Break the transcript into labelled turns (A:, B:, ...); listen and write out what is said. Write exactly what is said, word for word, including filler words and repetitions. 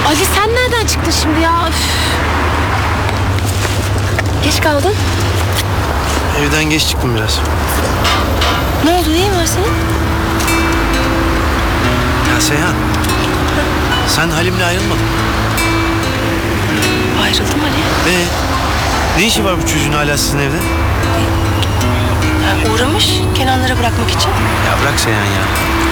A: Ali sen nereden çıktın şimdi ya? Üf. Geç kaldın.
B: Evden geç çıktım biraz.
A: Ne oldu, neyin var senin?
B: Ya Seyhan, sen Halim'le ayrılmadın mı?
A: Ayrıldım Ali.
B: Ee, ne işi var bu çocuğun hala sizin evde?
A: Ya uğramış Kenanlara bırakmak için.
B: Ya bırak Seyhan ya.